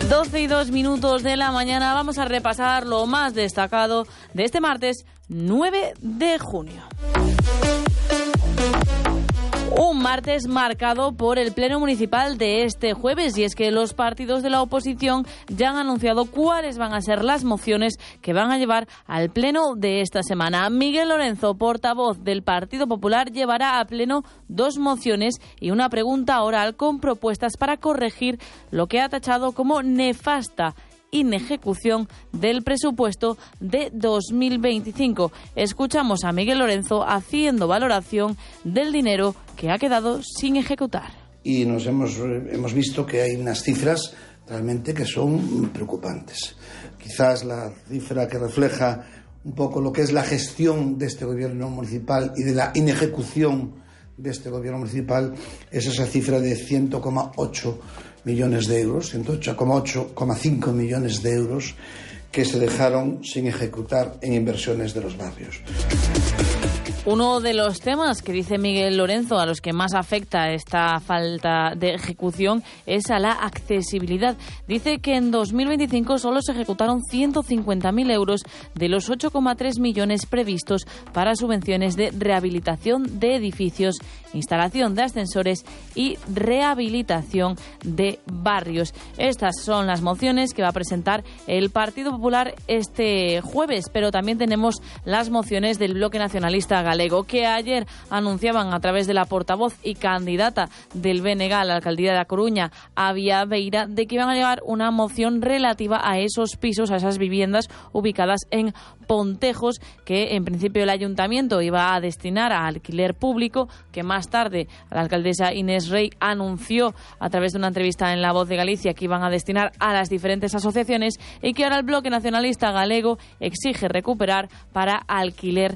12:02 de la mañana. Vamos a repasar lo más destacado de este martes 9 de junio. Un martes marcado por el pleno municipal de este jueves, y es que los partidos de la oposición ya han anunciado cuáles van a ser las mociones que van a llevar al pleno de esta semana. Miguel Lorenzo, portavoz del Partido Popular, llevará a pleno 2 mociones y una pregunta oral con propuestas para corregir lo que ha tachado como nefasta inejecución del presupuesto de 2025. Escuchamos a Miguel Lorenzo haciendo valoración del dinero que ha quedado sin ejecutar. Y hemos visto que hay unas cifras realmente que son preocupantes. Quizás la cifra que refleja un poco lo que es la gestión de este gobierno municipal y de la inejecución de este gobierno municipal es esa cifra de 100,8 millones de euros, 108,5 millones de euros que se dejaron sin ejecutar en inversiones de los barrios. Uno de los temas que dice Miguel Lorenzo a los que más afecta esta falta de ejecución es a la accesibilidad. Dice que en 2025 solo se ejecutaron 150.000 euros de los 8,3 millones previstos para subvenciones de rehabilitación de edificios, instalación de ascensores y rehabilitación de barrios. Estas son las mociones que va a presentar el Partido Popular este jueves, pero también tenemos las mociones del Bloque Nacionalista Galego, que ayer anunciaban a través de la portavoz y candidata del BNG a la alcaldía de A Coruña, Avia Beira, de que iban a llevar una moción relativa a esos pisos, a esas viviendas ubicadas en Pontejos, que en principio el ayuntamiento iba a destinar a alquiler público, que más tarde la alcaldesa Inés Rey anunció a través de una entrevista en La Voz de Galicia que iban a destinar a las diferentes asociaciones, y que ahora el Bloque Nacionalista Galego exige recuperar para alquiler,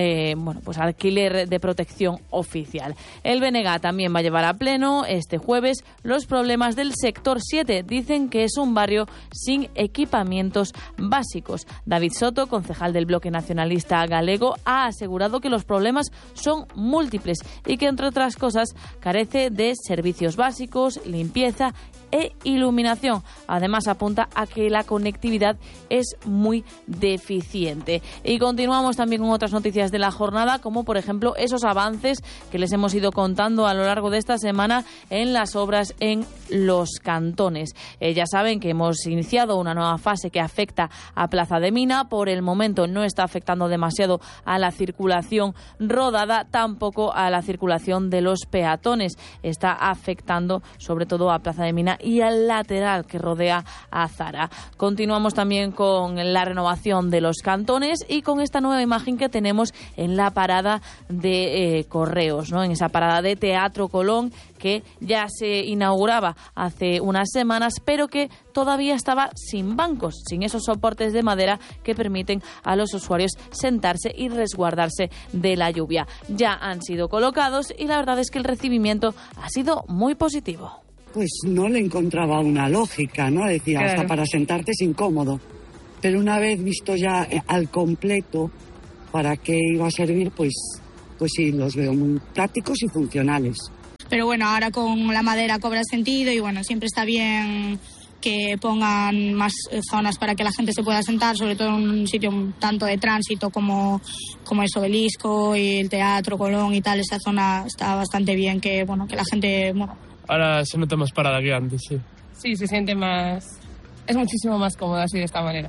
alquiler de protección oficial. El BNG también va a llevar a pleno este jueves los problemas del sector 7. Dicen que es un barrio sin equipamientos básicos. David Soto, concejal del Bloque Nacionalista Galego, ha asegurado que los problemas son múltiples y que, entre otras cosas, carece de servicios básicos, limpieza e iluminación. Además, apunta a que la conectividad es muy deficiente. Y continuamos también con otras noticias de la jornada, como por ejemplo esos avances que les hemos ido contando a lo largo de esta semana en las obras en los cantones. Ya saben que hemos iniciado una nueva fase que afecta a Plaza de Mina. Por el momento no está afectando demasiado a la circulación rodada, tampoco a la circulación de los peatones. Está afectando sobre todo a Plaza de Mina y al lateral que rodea a Zara. Continuamos también con la renovación de los cantones y con esta nueva imagen que tenemos en la parada de Correos, ¿no? En esa parada de Teatro Colón, que ya se inauguraba hace unas semanas, pero que todavía estaba sin bancos, sin esos soportes de madera que permiten a los usuarios sentarse y resguardarse de la lluvia. Ya han sido colocados y la verdad es que el recibimiento ha sido muy positivo. Pues no le encontraba una lógica, ¿no? Decía, claro, hasta para sentarte es incómodo. Pero una vez visto ya al completo para qué iba a servir, pues sí, los veo muy prácticos y funcionales. Pero bueno, ahora con la madera cobra sentido y bueno, siempre está bien que pongan más zonas para que la gente se pueda sentar, sobre todo en un sitio tanto de tránsito como es Obelisco y el Teatro Colón y tal. Esa zona está bastante bien, que la gente... Ahora se nota más parada que antes, sí. Sí, se siente más... Es muchísimo más cómodo así de esta manera.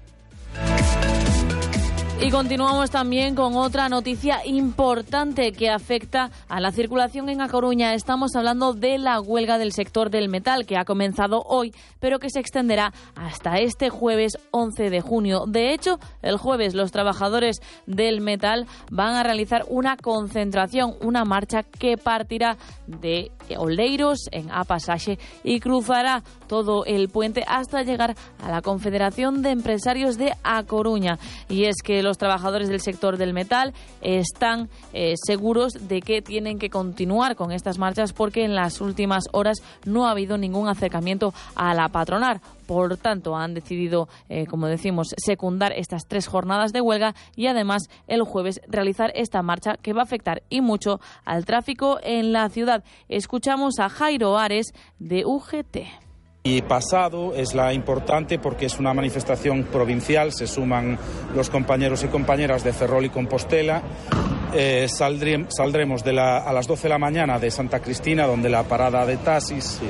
Y continuamos también con otra noticia importante que afecta a la circulación en A Coruña. Estamos hablando de la huelga del sector del metal, que ha comenzado hoy, pero que se extenderá hasta este jueves 11 de junio. De hecho, el jueves los trabajadores del metal van a realizar una concentración, una marcha que partirá de Oleiros en A Pasaxe y cruzará todo el puente hasta llegar a la Confederación de Empresarios de A Coruña. Y es que los trabajadores del sector del metal están seguros de que tienen que continuar con estas marchas porque en las últimas horas no ha habido ningún acercamiento a la patronal. Por tanto, han decidido, como decimos, secundar estas 3 jornadas de huelga y además el jueves realizar esta marcha que va a afectar y mucho al tráfico en la ciudad. Escuchamos a Jairo Ares de UGT. Y pasado es la importante porque es una manifestación provincial, se suman los compañeros y compañeras de Ferrol y Compostela. Saldremos a las 12 de la mañana de Santa Cristina, donde la parada de taxis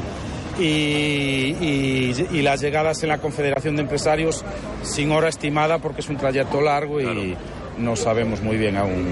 y las llegadas en la Confederación de Empresarios sin hora estimada porque es un trayecto largo y no sabemos muy bien aún.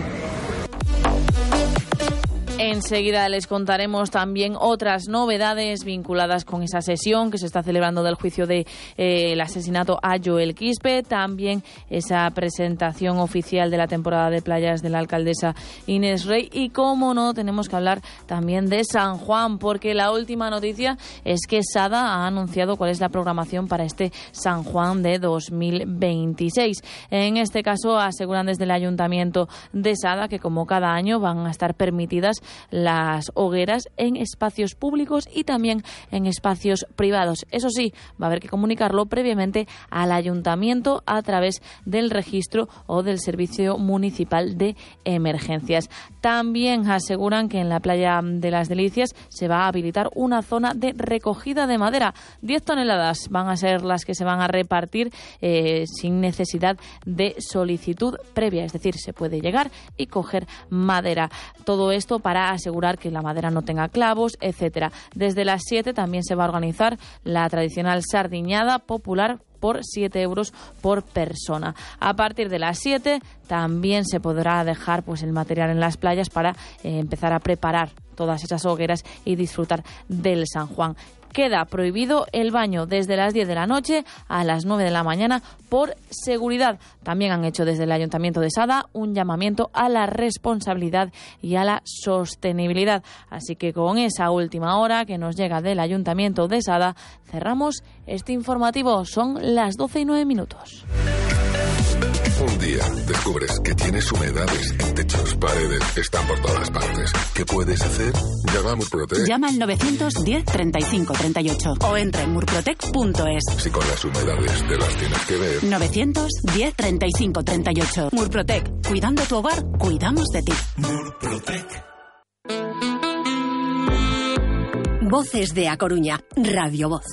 Enseguida les contaremos también otras novedades vinculadas con esa sesión que se está celebrando del juicio de el asesinato a Joel Quispe, también esa presentación oficial de la temporada de playas de la alcaldesa Inés Rey y, como no, tenemos que hablar también de San Juan, porque la última noticia es que Sada ha anunciado cuál es la programación para este San Juan de 2026. En este caso aseguran desde el Ayuntamiento de Sada que, como cada año, van a estar permitidas las hogueras en espacios públicos y también en espacios privados. Eso sí, va a haber que comunicarlo previamente al Ayuntamiento a través del registro o del Servicio Municipal de Emergencias. También aseguran que en la playa de Las Delicias se va a habilitar una zona de recogida de madera. 10 toneladas van a ser las que se van a repartir sin necesidad de solicitud previa, es decir, se puede llegar y coger madera. Todo esto para asegurar que la madera no tenga clavos, etcétera. Desde las 7 también se va a organizar la tradicional sardiñada popular por 7 euros por persona. A partir de las 7 también se podrá dejar el material en las playas para empezar a preparar todas esas hogueras y disfrutar del San Juan. Queda prohibido el baño desde las 10 de la noche a las 9 de la mañana por seguridad. También han hecho desde el Ayuntamiento de Sada un llamamiento a la responsabilidad y a la sostenibilidad. Así que con esa última hora que nos llega del Ayuntamiento de Sada, cerramos este informativo. Son las 12:09. Un día descubres que tienes humedades en techos, paredes, están por todas partes. ¿Qué puedes hacer? Llama a Murprotec. Llama al 910 35 38 o entra en murprotec.es. Si con las humedades te las tienes que ver. 910 35 38. Murprotec. Cuidando tu hogar, cuidamos de ti. Murprotec. Voces de A Coruña. Radio Voz.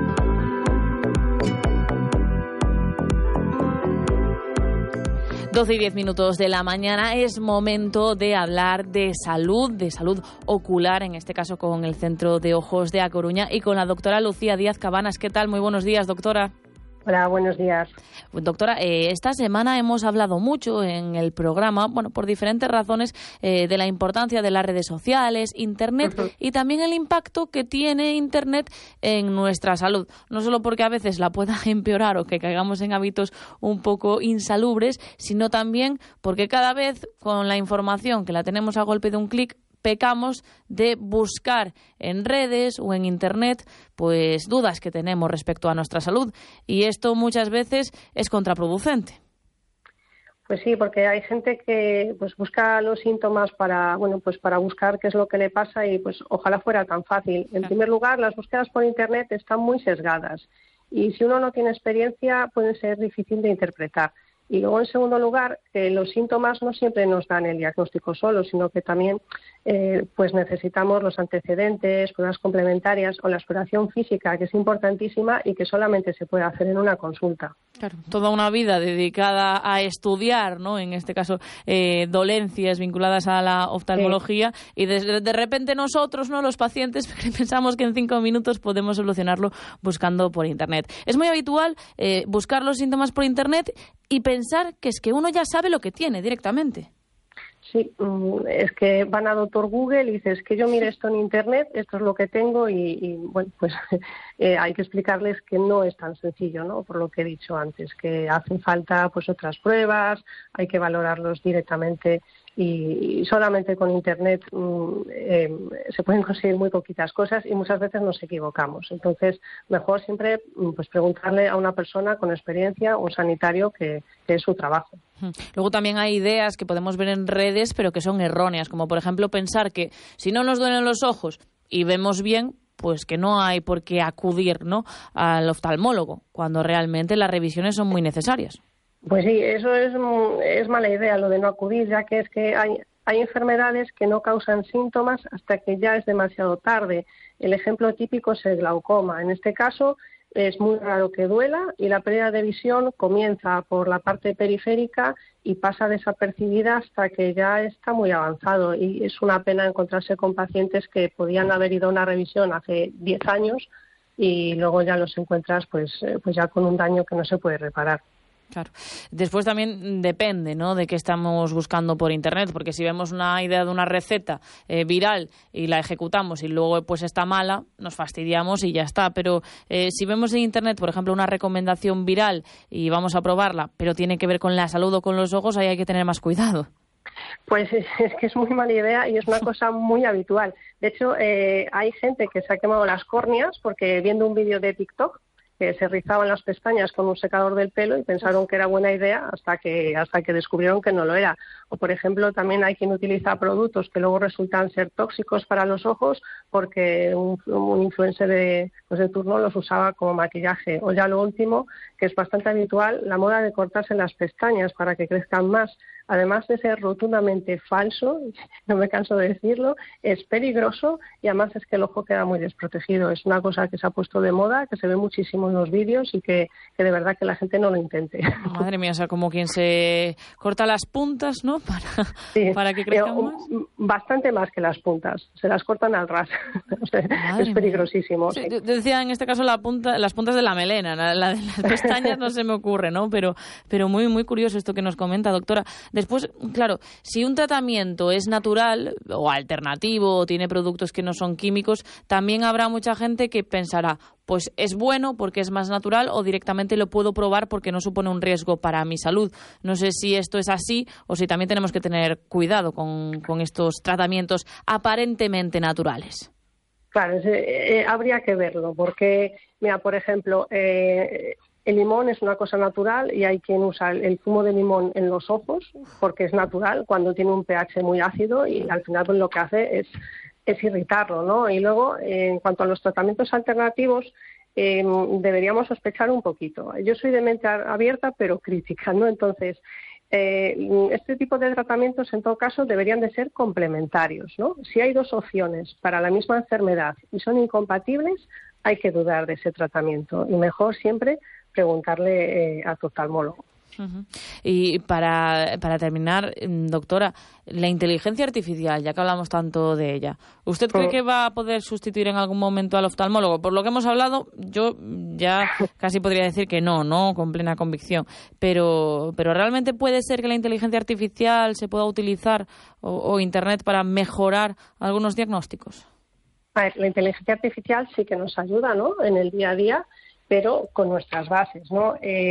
12:10 de la mañana, es momento de hablar de salud ocular, en este caso con el Centro de Ojos de A Coruña y con la doctora Lucía Díaz Cabanas. ¿Qué tal? Muy buenos días, doctora. Hola, buenos días. Doctora, esta semana hemos hablado mucho en el programa, por diferentes razones, de la importancia de las redes sociales, Internet y también el impacto que tiene Internet en nuestra salud. No solo porque a veces la pueda empeorar o que caigamos en hábitos un poco insalubres, sino también porque cada vez con la información que la tenemos a golpe de un clic, pecamos de buscar en redes o en Internet dudas que tenemos respecto a nuestra salud, y esto muchas veces es contraproducente. Pues sí, porque hay gente que busca los síntomas para buscar qué es lo que le pasa y ojalá fuera tan fácil. En primer lugar, las búsquedas por Internet están muy sesgadas y si uno no tiene experiencia puede ser difícil de interpretar. Y luego, en segundo lugar, los síntomas no siempre nos dan el diagnóstico solo, sino que también necesitamos los antecedentes, pruebas complementarias o la exploración física, que es importantísima y que solamente se puede hacer en una consulta. Claro, toda una vida dedicada a estudiar, ¿no? En este caso, dolencias vinculadas a la oftalmología, sí. Y de repente nosotros, ¿no?, los pacientes, pensamos que en 5 minutos podemos solucionarlo buscando por Internet. Es muy habitual buscar los síntomas por Internet y pensar que es que uno ya sabe lo que tiene directamente. Sí, es que van a Doctor Google y dices que yo mire esto en Internet, esto es lo que tengo hay que explicarles que no es tan sencillo, ¿no? Por lo que he dicho antes, que hacen falta otras pruebas, hay que valorarlos directamente y solamente con Internet se pueden conseguir muy poquitas cosas y muchas veces nos equivocamos. Entonces, mejor siempre preguntarle a una persona con experiencia, un sanitario, que es su trabajo. Luego también hay ideas que podemos ver en redes, pero que son erróneas, como por ejemplo pensar que si no nos duelen los ojos y vemos bien, que no hay por qué acudir, ¿no?, al oftalmólogo, cuando realmente las revisiones son muy necesarias. Pues sí, eso es mala idea, lo de no acudir, ya que es que hay enfermedades que no causan síntomas hasta que ya es demasiado tarde. El ejemplo típico es el glaucoma. En este caso es muy raro que duela y la pérdida de visión comienza por la parte periférica y pasa desapercibida hasta que ya está muy avanzado. Y es una pena encontrarse con pacientes que podían haber ido a una revisión hace 10 años y luego ya los encuentras pues ya con un daño que no se puede reparar. Claro. Después también depende, ¿no?, de qué estamos buscando por Internet, porque si vemos una idea de una receta viral y la ejecutamos y luego pues está mala, nos fastidiamos y ya está. Pero si vemos en Internet, por ejemplo, una recomendación viral y vamos a probarla, pero tiene que ver con la salud o con los ojos, ahí hay que tener más cuidado. Pues es que es muy mala idea y es una cosa muy habitual. De hecho, hay gente que se ha quemado las córneas porque viendo un vídeo de TikTok que se rizaban las pestañas con un secador del pelo y pensaron que era buena idea hasta que descubrieron que no lo era. O, por ejemplo, también hay quien utiliza productos que luego resultan ser tóxicos para los ojos porque un influencer de turno los usaba como maquillaje. O ya lo último, que es bastante habitual, la moda de cortarse las pestañas para que crezcan más. Además de ser rotundamente falso, no me canso de decirlo, es peligroso y además es que el ojo queda muy desprotegido. Es una cosa que se ha puesto de moda, que se ve muchísimo en los vídeos y que de verdad que la gente no lo intente. Madre mía, o sea, como quien se corta las puntas, ¿no? Para que crezcan más. Bastante más que las puntas, se las cortan al ras. Es peligrosísimo. Sí, sí. Decía en este caso las puntas de la melena, la de las pestañas no se me ocurre, ¿no? Pero muy, muy curioso esto que nos comenta, doctora. Después, claro, si un tratamiento es natural o alternativo o tiene productos que no son químicos, también habrá mucha gente que pensará, pues es bueno porque es más natural o directamente lo puedo probar porque no supone un riesgo para mi salud. No sé si esto es así o si también tenemos que tener cuidado con estos tratamientos aparentemente naturales. Claro, habría que verlo porque, mira, por ejemplo, el limón es una cosa natural y hay quien usa el zumo de limón en los ojos porque es natural cuando tiene un pH muy ácido y al final pues, lo que hace es irritarlo, ¿no? Y luego, en cuanto a los tratamientos alternativos, deberíamos sospechar un poquito. Yo soy de mente abierta pero crítica, ¿no? Entonces, este tipo de tratamientos en todo caso deberían de ser complementarios, ¿no? Si hay dos opciones para la misma enfermedad y son incompatibles, hay que dudar de ese tratamiento y mejor siempre preguntarle a tu oftalmólogo. Uh-huh. Y para terminar, doctora, la inteligencia artificial, ya que hablamos tanto de ella, ¿usted cree que va a poder sustituir en algún momento al oftalmólogo? Por lo que hemos hablado, yo ya casi podría decir que no, con plena convicción, pero ¿realmente puede ser que la inteligencia artificial se pueda utilizar o Internet para mejorar algunos diagnósticos? A ver, la inteligencia artificial sí que nos ayuda, ¿no?, en el día a día, pero con nuestras bases, ¿no?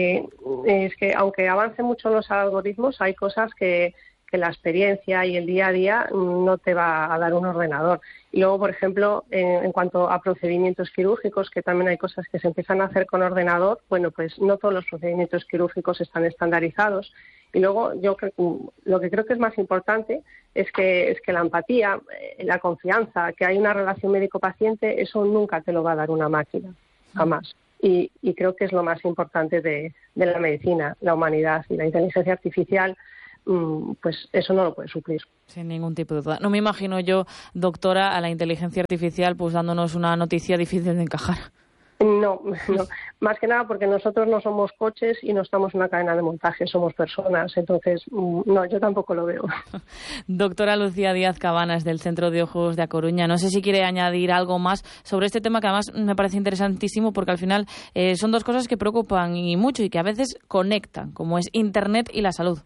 Es que aunque avance mucho los algoritmos, hay cosas que la experiencia y el día a día no te va a dar un ordenador. Y luego, por ejemplo, en cuanto a procedimientos quirúrgicos, que también hay cosas que se empiezan a hacer con ordenador, bueno, pues no todos los procedimientos quirúrgicos están estandarizados. Y luego lo que creo que es más importante es que la empatía, la confianza, que hay una relación médico-paciente, eso nunca te lo va a dar una máquina, jamás. Y creo que es lo más importante de la medicina, la humanidad y la inteligencia artificial, pues eso no lo puede suplir. Sin ningún tipo de duda. No me imagino yo, doctora, a la inteligencia artificial pues dándonos una noticia difícil de encajar. No, más que nada porque nosotros no somos coches y no estamos en una cadena de montaje, somos personas, entonces no, yo tampoco lo veo. Doctora Lucía Díaz Cabanas, del Centro de Ojos de A Coruña, no sé si quiere añadir algo más sobre este tema que además me parece interesantísimo porque al final son dos cosas que preocupan y mucho y que a veces conectan, como es Internet y la salud.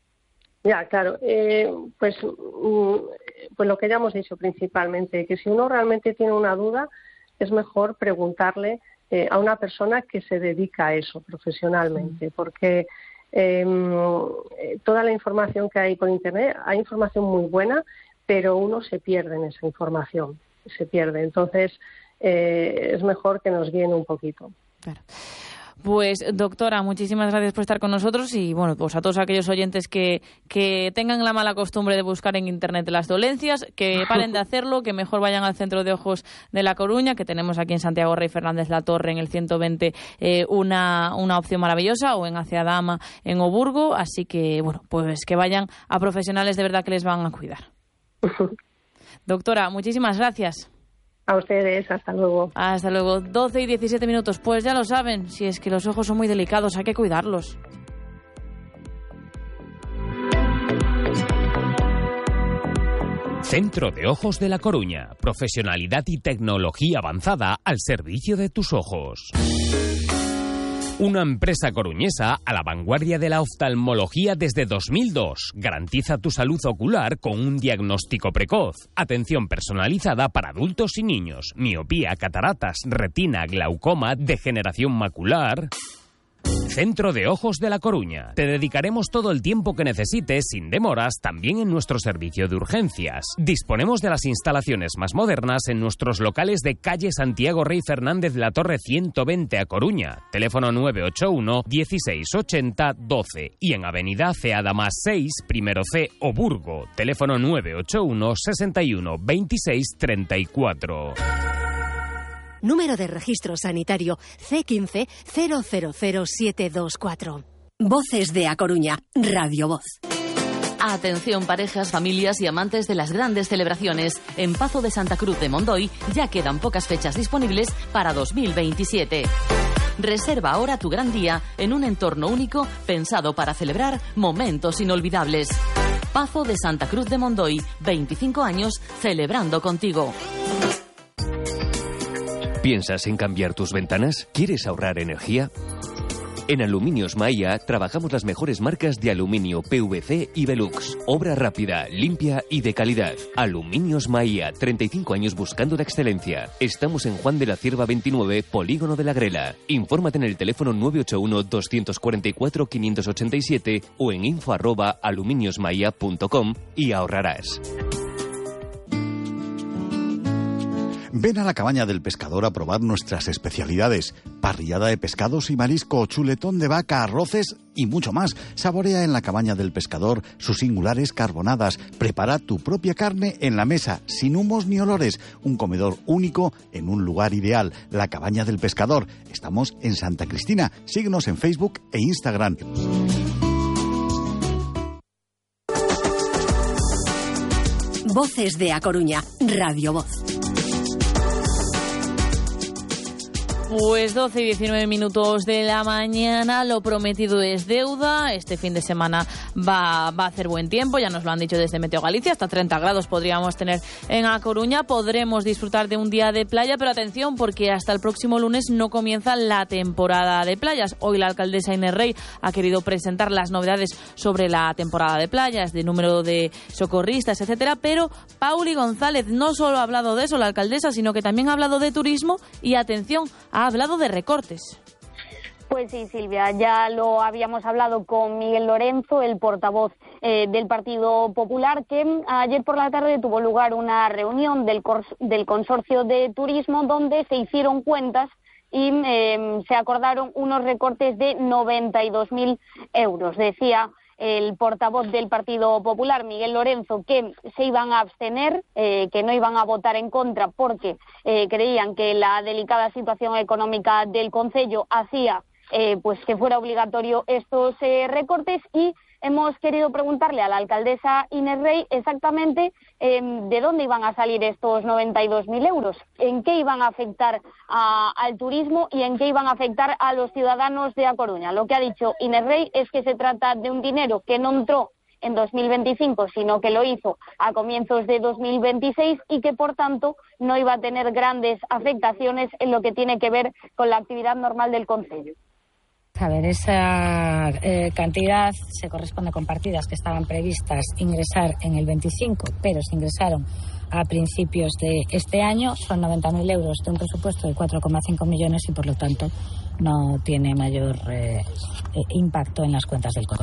Ya, claro, pues lo que ya hemos dicho principalmente, que si uno realmente tiene una duda, es mejor preguntarle a una persona que se dedica a eso profesionalmente, porque toda la información que hay por Internet, hay información muy buena, pero uno se pierde en esa información, se pierde. Entonces, es mejor que nos guíen un poquito. Claro. Pues, doctora, muchísimas gracias por estar con nosotros y, bueno, pues a todos aquellos oyentes que tengan la mala costumbre de buscar en Internet las dolencias, que paren de hacerlo, que mejor vayan al Centro de Ojos de La Coruña, que tenemos aquí en Santiago Rey Fernández La Torre, en el 120, una opción maravillosa, o en Aciadama, en Oburgo, así que, bueno, pues que vayan a profesionales de verdad que les van a cuidar. Doctora, muchísimas gracias. A ustedes, hasta luego. Hasta luego. 12 y 17 minutos. Pues ya lo saben, si es que los ojos son muy delicados, hay que cuidarlos. Centro de Ojos de La Coruña. Profesionalidad y tecnología avanzada al servicio de tus ojos. Una empresa coruñesa a la vanguardia de la oftalmología desde 2002. Garantiza tu salud ocular con un diagnóstico precoz. Atención personalizada para adultos y niños. Miopía, cataratas, retina, glaucoma, degeneración macular. Centro de Ojos de La Coruña. Te dedicaremos todo el tiempo que necesites, sin demoras, también en nuestro servicio de urgencias. Disponemos de las instalaciones más modernas en nuestros locales de calle Santiago Rey Fernández La Torre 120 a Coruña. Teléfono 981 1680 12 y en avenida Ceada más 6, primero C, Oburgo. Teléfono 981 61 26 34. Número de registro sanitario C15 000724. Voces de A Coruña, Radio Voz. Atención parejas, familias y amantes de las grandes celebraciones. En Pazo de Santa Cruz de Mondoy ya quedan pocas fechas disponibles para 2027. Reserva ahora tu gran día en un entorno único pensado para celebrar momentos inolvidables. Pazo de Santa Cruz de Mondoy, 25 años celebrando contigo. ¿Piensas en cambiar tus ventanas? ¿Quieres ahorrar energía? En Aluminios Maia trabajamos las mejores marcas de aluminio, PVC y Velux. Obra rápida, limpia y de calidad. Aluminios Maia, 35 años buscando la excelencia. Estamos en Juan de la Cierva 29, Polígono de la Grela. Infórmate en el teléfono 981-244-587 o en info@aluminiosmaia.com y ahorrarás. Ven a la Cabaña del Pescador a probar nuestras especialidades. Parrillada de pescados y marisco, chuletón de vaca, arroces y mucho más. Saborea en la Cabaña del Pescador sus singulares carbonadas. Prepara tu propia carne en la mesa, sin humos ni olores. Un comedor único en un lugar ideal. La Cabaña del Pescador. Estamos en Santa Cristina. Síguenos en Facebook e Instagram. Voces de A Coruña, Radio Voz. Pues 12 y 19 minutos de la mañana, lo prometido es deuda. Este fin de semana va a hacer buen tiempo, ya nos lo han dicho desde Meteo Galicia, hasta 30 grados podríamos tener en A Coruña. Podremos disfrutar de un día de playa, pero atención, porque hasta el próximo lunes no comienza la temporada de playas. Hoy la alcaldesa Inés Rey ha querido presentar las novedades sobre la temporada de playas, de número de socorristas, etcétera, pero Pauli González no solo ha hablado de eso, la alcaldesa, sino que también ha hablado de turismo y, atención, ha hablado de recortes. Pues sí, Silvia, ya lo habíamos hablado con Miguel Lorenzo, el portavoz del Partido Popular, que ayer por la tarde tuvo lugar una reunión del Consorcio de Turismo donde se hicieron cuentas y se acordaron unos recortes de 92.000 euros. Decía el portavoz del Partido Popular, Miguel Lorenzo, que se iban a abstener, que no iban a votar en contra porque creían que la delicada situación económica del concello hacía pues que fuera obligatorio estos recortes, y hemos querido preguntarle a la alcaldesa Inés Rey exactamente de dónde iban a salir estos 92.000 euros, en qué iban a afectar al turismo y en qué iban a afectar a los ciudadanos de A Coruña. Lo que ha dicho Inés Rey es que se trata de un dinero que no entró en 2025, sino que lo hizo a comienzos de 2026 y que, por tanto, no iba a tener grandes afectaciones en lo que tiene que ver con la actividad normal del concello. A ver, esa cantidad se corresponde con partidas que estaban previstas ingresar en el 25, pero se ingresaron a principios de este año. Son 90.000 euros de un presupuesto de 4,5 millones y, por lo tanto, no tiene mayor impacto en las cuentas del concello.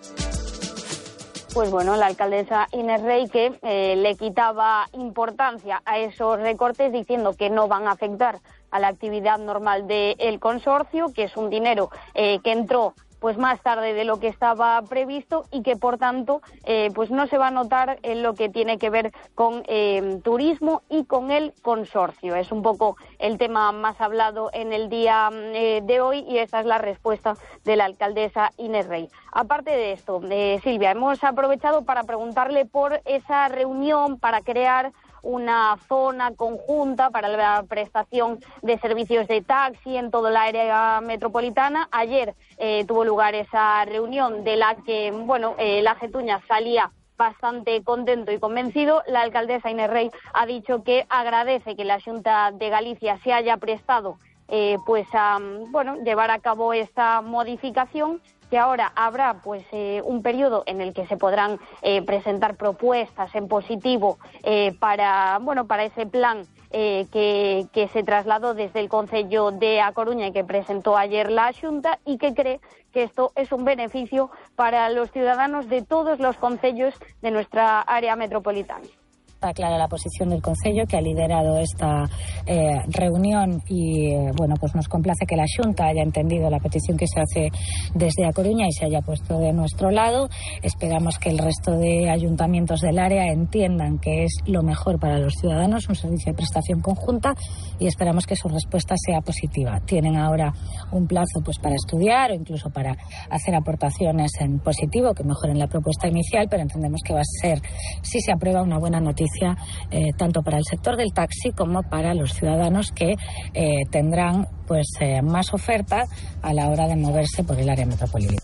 Pues bueno, la alcaldesa Inés Rey que le quitaba importancia a esos recortes diciendo que no van a afectar a la actividad normal del consorcio, que es un dinero que entró pues más tarde de lo que estaba previsto y que por tanto pues no se va a notar en lo que tiene que ver con turismo y con el consorcio. Es un poco el tema más hablado en el día de hoy y esa es la respuesta de la alcaldesa Inés Rey. Aparte de esto, Silvia, hemos aprovechado para preguntarle por esa reunión para crear una zona conjunta para la prestación de servicios de taxi en toda la área metropolitana. Ayer tuvo lugar esa reunión de la que, la Getuña salía bastante contento y convencido. La alcaldesa Inés Rey ha dicho que agradece que la Xunta de Galicia se haya prestado a llevar a cabo esta modificación, que ahora habrá un periodo en el que se podrán presentar propuestas en positivo para ese plan que se trasladó desde el Concello de A Coruña y que presentó ayer la Xunta, y que cree que esto es un beneficio para los ciudadanos de todos los concellos de nuestra área metropolitana. Está clara la posición del Concello, que ha liderado esta reunión y nos complace que la Xunta haya entendido la petición que se hace desde A Coruña y se haya puesto de nuestro lado. Esperamos que el resto de ayuntamientos del área entiendan que es lo mejor para los ciudadanos, un servicio de prestación conjunta, y esperamos que su respuesta sea positiva. Tienen ahora un plazo para estudiar o incluso para hacer aportaciones en positivo que mejoren la propuesta inicial, pero entendemos que va a ser, si se aprueba, una buena noticia tanto para el sector del taxi como para los ciudadanos que tendrán más oferta a la hora de moverse por el área metropolitana.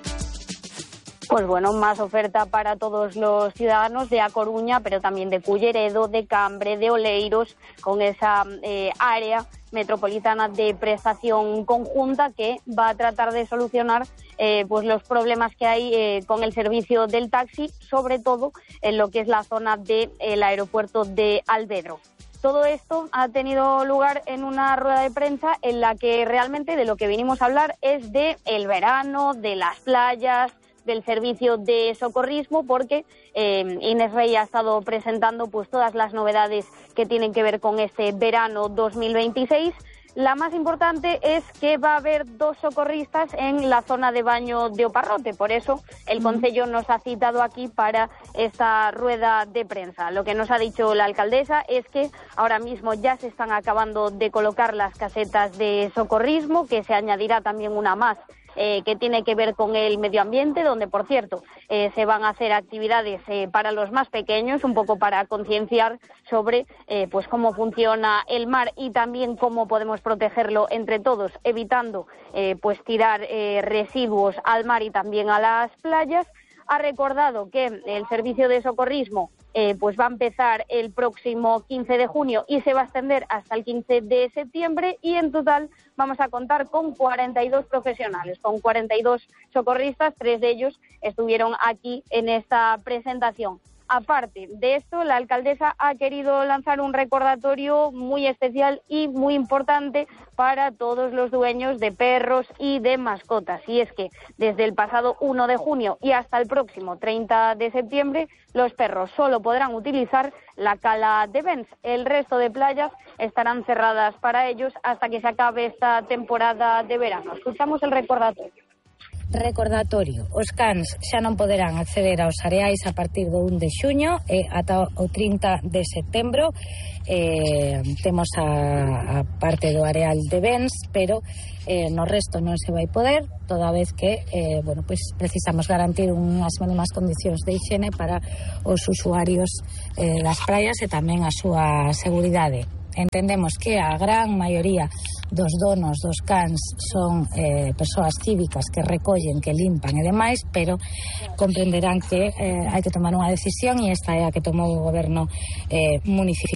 Más oferta para todos los ciudadanos de A Coruña, pero también de Culleredo, de Cambre, de Oleiros, con esa área metropolitana de prestación conjunta que va a tratar de solucionar los problemas que hay con el servicio del taxi, sobre todo en lo que es la zona del aeropuerto de Alvedro. Todo esto ha tenido lugar en una rueda de prensa en la que realmente de lo que vinimos a hablar es de el verano, de las playas, del servicio de socorrismo, porque Inés Rey ha estado presentando todas las novedades que tienen que ver con este verano 2026. La más importante es que va a haber 2 socorristas en la zona de baño de Oparrote. Por eso el Concello nos ha citado aquí para esta rueda de prensa. Lo que nos ha dicho la alcaldesa es que ahora mismo ya se están acabando de colocar las casetas de socorrismo, que se añadirá también una más que tiene que ver con el medio ambiente, donde, por cierto, se van a hacer actividades para los más pequeños, un poco para concienciar sobre cómo funciona el mar y también cómo podemos protegerlo entre todos, evitando tirar residuos al mar y también a las playas. Ha recordado que el servicio de socorrismo va a empezar el próximo 15 de junio y se va a extender hasta el 15 de septiembre, y en total vamos a contar con 42 profesionales, con 42 socorristas. 3 de ellos estuvieron aquí en esta presentación. Aparte de esto, la alcaldesa ha querido lanzar un recordatorio muy especial y muy importante para todos los dueños de perros y de mascotas. Y es que desde el pasado 1 de junio y hasta el próximo 30 de septiembre, los perros solo podrán utilizar la cala de Vents. El resto de playas estarán cerradas para ellos hasta que se acabe esta temporada de verano. Escuchamos el recordatorio. Recordatorio, os cans xa non poderán acceder aos areais a partir do 1 de xuño e ata o 30 de setembro. Temos a parte do areal de Vents, pero no resto non se vai poder, toda vez que precisamos garantir unhas mínimas condicións de higiene para os usuarios das praias e tamén a súa seguridade. Entendemos que a gran maioría dos donos dos cans son persoas cívicas que recollen, que limpan e demais, pero comprenderán que hai que tomar unha decisión, e esta é a que tomou o goberno municipal.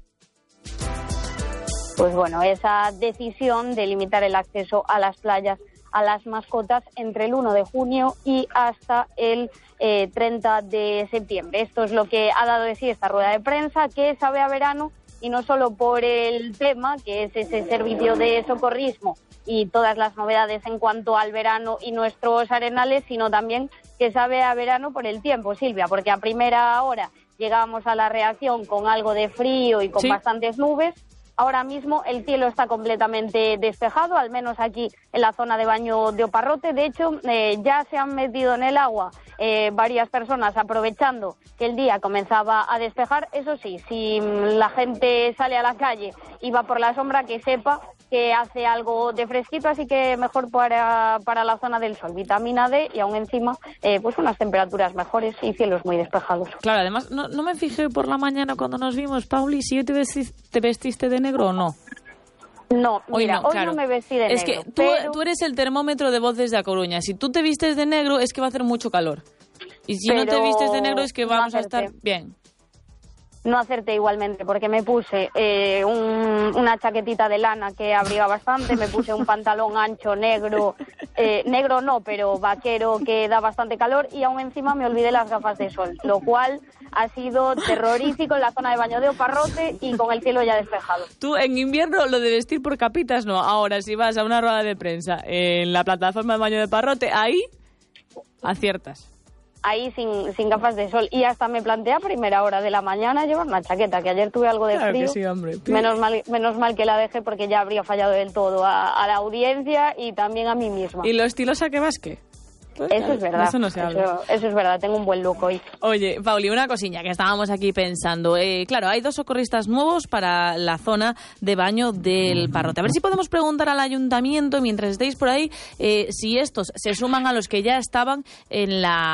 Esa decisión de limitar el acceso a las playas a las mascotas entre el 1 de junio y hasta el 30 de septiembre. Esto es lo que ha dado de sí esta rueda de prensa, que sabe a verano, y no solo por el tema, que es ese servicio de socorrismo y todas las novedades en cuanto al verano y nuestros arenales, sino también que sabe a verano por el tiempo, Silvia, porque a primera hora llegábamos a la reacción con algo de frío y con bastantes nubes. Ahora mismo el cielo está completamente despejado, al menos aquí en la zona de baño de Oparrote. De hecho, ya se han metido en el agua varias personas aprovechando que el día comenzaba a despejar. Eso sí, si la gente sale a la calle y va por la sombra, que sepa que hace algo de fresquito, así que mejor para la zona del sol, vitamina D y aún encima pues unas temperaturas mejores y cielos muy despejados. Claro, además no me fijé por la mañana cuando nos vimos, Pauli, si hoy te vestiste de negro o no. No, mira, hoy claro. no me vestí de negro. Es que tú eres el termómetro de Voces de A Coruña. Si tú te vistes de negro es que va a hacer mucho calor. Y si no te vistes de negro es que vamos a estar bien. No acerté igualmente, porque me puse una chaquetita de lana que abriga bastante, me puse un pantalón ancho negro, negro no, pero vaquero, que da bastante calor, y aún encima me olvidé las gafas de sol, lo cual ha sido terrorífico en la zona de Baño de Oparrote y con el cielo ya despejado. Tú en invierno lo de vestir por capitas no, ahora si vas a una rueda de prensa en la plataforma de Baño de Oparrote, ahí aciertas. Ahí sin gafas de sol, y hasta me planteé a primera hora de la mañana llevar una chaqueta, que ayer tuve algo de frío. Que sí, hombre. Menos mal que la dejé, porque ya habría fallado del todo a la audiencia y también a mí misma. ¿Y lo estilosa que vas qué? Pues eso es verdad. Eso no se habla. Eso es verdad, tengo un buen look hoy. Oye, Pauli, una cosilla que estábamos aquí pensando. Claro, hay 2 socorristas nuevos para la zona de Baño del Parrote. A ver si podemos preguntar al ayuntamiento, mientras estéis por ahí, si estos se suman a los que ya estaban en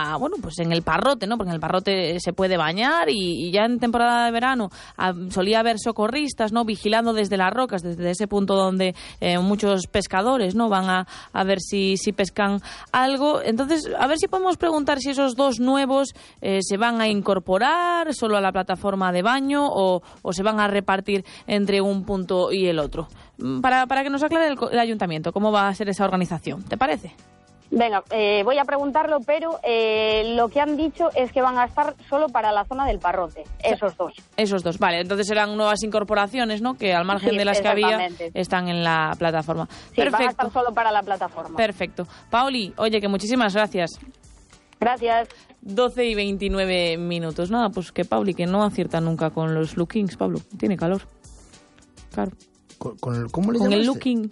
en el Parrote, ¿no? Porque en el Parrote se puede bañar y ya en temporada de verano solía haber socorristas, ¿no? Vigilando desde las rocas, desde ese punto donde muchos pescadores, ¿no? Van a ver si pescan algo. Entonces, a ver si podemos preguntar si esos 2 nuevos se van a incorporar solo a la plataforma de baño o se van a repartir entre un punto y el otro. Para que nos aclare el ayuntamiento cómo va a ser esa organización. ¿Te parece? Venga, voy a preguntarlo, pero lo que han dicho es que van a estar solo para la zona del Parrote, esos 2. Esos 2, vale. Entonces serán nuevas incorporaciones, ¿no? Que al margen de las que había están en la plataforma. Sí, perfecto. Van a estar solo para la plataforma. Perfecto. Pauli, oye, que muchísimas gracias. Gracias. 12 y 29 minutos. Nada, pues que Pauli, que no acierta nunca con los lookings, Pablo. Tiene calor. Claro. ¿Cómo le con llamaste? El looking.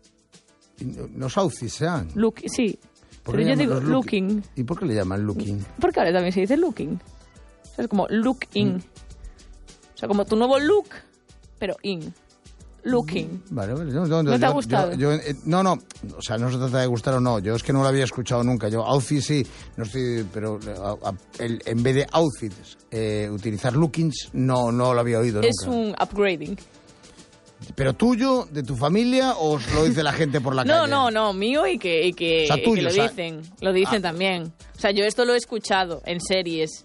Los outfits, sean. Sí. Pero yo digo looking. ¿Y por qué le llaman looking? Porque ahora también se dice looking. O sea, es como look in. O sea, como tu nuevo look, pero in. Looking. Vale. ¿No te ha gustado? No. O sea, no se trata de gustar o no. Yo es que no lo había escuchado nunca. Yo, outfit sí. No estoy... Pero en vez de outfits, utilizar lookings, no lo había oído nunca. Es un upgrading. ¿Pero tuyo, de tu familia, o lo dice la gente por la calle? No, mío y que o sea, tuyo, y que lo dicen también. O sea, yo esto lo he escuchado en series.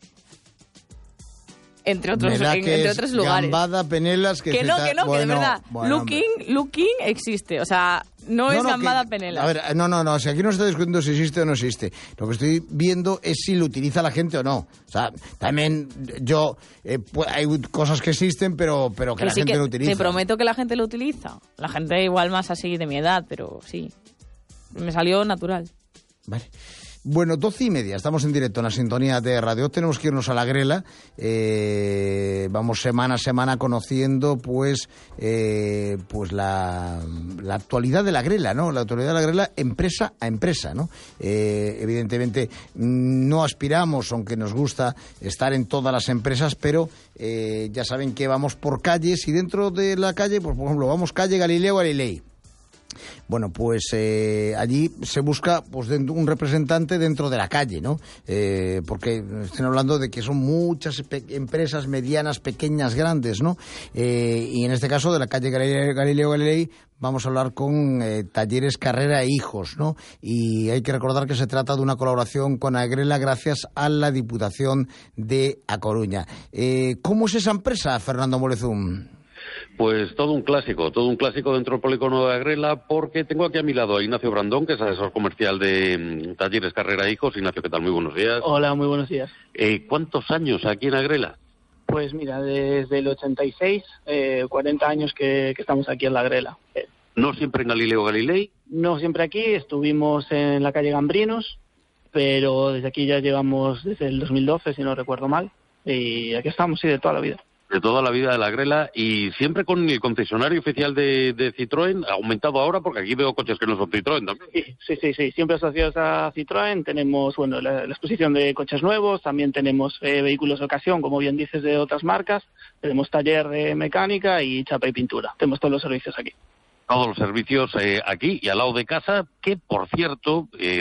Entre otros lugares. Gambada, Penelas... Que no, que de verdad. Bueno, looking existe. O sea, no es gambada, Penelas. A ver, no. Si aquí no se está discutiendo si existe o no existe. Lo que estoy viendo es si lo utiliza la gente o no. O sea, también hay cosas que existen, pero que la gente lo utiliza. Te prometo que la gente lo utiliza. La gente igual más así de mi edad, pero sí. Me salió natural. Vale. Bueno, 12:30, estamos en directo en la sintonía de radio. Tenemos que irnos a la grela. Vamos semana a semana conociendo pues la actualidad de la grela, ¿no? La actualidad de la grela empresa a empresa, ¿no? Evidentemente no aspiramos, aunque nos gusta estar en todas las empresas, pero ya saben que vamos por calles y dentro de la calle, pues por ejemplo, vamos calle Galileo Galilei. Bueno, pues allí se busca pues un representante dentro de la calle, ¿no? Porque están hablando de que son muchas empresas medianas, pequeñas, grandes, ¿no? Y en este caso de la calle Galileo Galilei vamos a hablar con Talleres Carrera e Hijos, ¿no? Y hay que recordar que se trata de una colaboración con Agrela gracias a la Diputación de A Coruña. ¿Cómo es esa empresa, Fernando Molezum? Pues todo un clásico dentro del polígono de Agrela, porque tengo aquí a mi lado a Ignacio Brandón, que es asesor comercial de Talleres Carrera e Hijos. Ignacio, ¿qué tal? Muy buenos días. Hola, muy buenos días. ¿Cuántos años aquí en Agrela? Pues mira, desde el 86, 40 años que estamos aquí en la Agrela. ¿No siempre en Galileo Galilei? No siempre aquí, estuvimos en la calle Gambrinos, pero desde aquí ya llevamos desde el 2012, si no recuerdo mal, y aquí estamos, sí, de toda la vida. De toda la vida de la Agrela, y siempre con el concesionario oficial de Citroën, ha aumentado ahora porque aquí veo coches que no son Citroën también. Sí, siempre asociados a Citroën. Tenemos la exposición de coches nuevos, también tenemos vehículos de ocasión, como bien dices, de otras marcas, tenemos taller de mecánica y chapa y pintura, tenemos todos los servicios aquí. todos los servicios aquí y al lado de casa, que por cierto